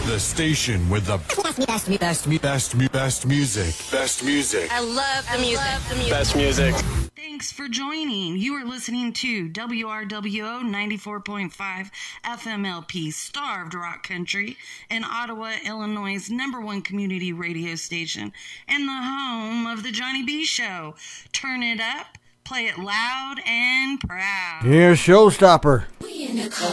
The station with the best music. Best music. I love the music. Best music. Thanks for joining. You are listening to WRWO 94.5 FMLP Starved Rock Country in Ottawa, Illinois' #1 community radio station and the home of the Johnny B Show. Turn it up, play it loud and proud. Here's Showstopper. We in the club.